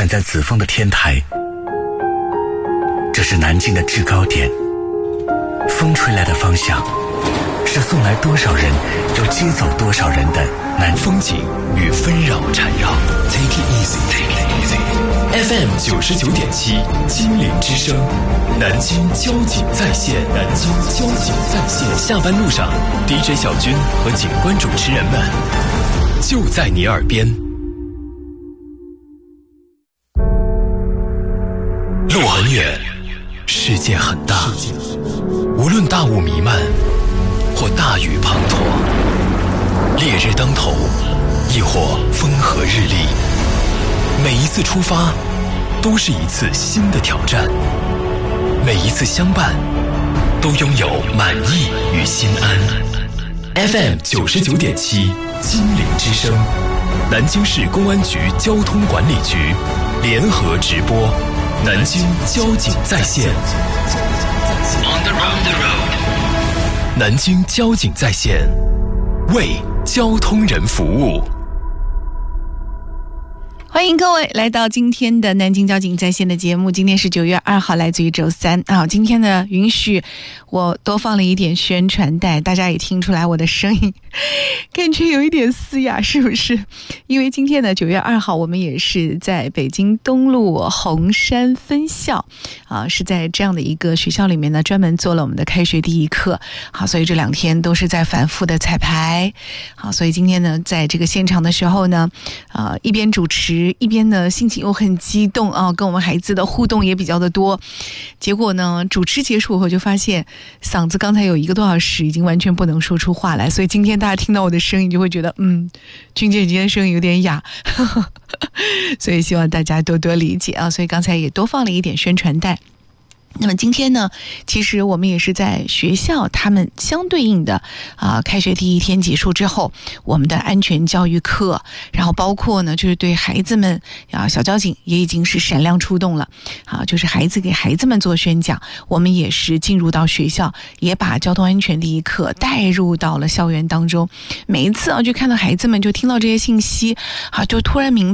在紫峰的天台，这是南京的制高点。风吹来的方向是送来多少人又接走多少人的南风景与纷扰缠绕。 Take it easy, take it easy. FM 99.7金陵之声，南京交警在线，南京交警在线。下班路上 ，DJ 小军和警官主持人们就在你耳边。路很远，世界很大，无论大雾弥漫或大雨滂沱，烈日当头亦或风和日丽，每一次出发都是一次新的挑战，每一次相伴都拥有满意与心安。 FM 99.7金陵之声，南京市公安局交通管理局联合直播南京交警在线。 On the road. 南京交警在线，为交通人服务。 欢迎各位来到今天的南京交警在线的节目。今天是9月2号，来自于周三啊。今天呢，允许我多放了一点宣传带，大家也听出来我的声音感觉有一点嘶哑，是不是？因为今天呢，9月2号，我们也是在北京东路红山分校啊，是在这样的一个学校里面呢，专门做了我们的开学第一课。好，所以这2天都是在反复的彩排。好，所以今天呢，在这个现场的时候呢，一边主持。一边呢心情又很激动啊，跟我们孩子的互动也比较的多。结果呢，主持结束后就发现嗓子刚才有1个多小时已经完全不能说出话来，所以今天大家听到我的声音就会觉得君姐今天声音有点哑所以希望大家多多理解啊。所以刚才也多放了一点宣传带。那么今天呢，其实我们也是在学校他们相对应的开学第一天结束之后，我们的安全教育课，然后包括呢就是对孩子们小交警也已经是闪亮出动了就是给孩子们做宣讲。我们也是进入到学校，也把交通安全第一课带入到了校园当中。每一次就看到孩子们就听到这些信息就突然明白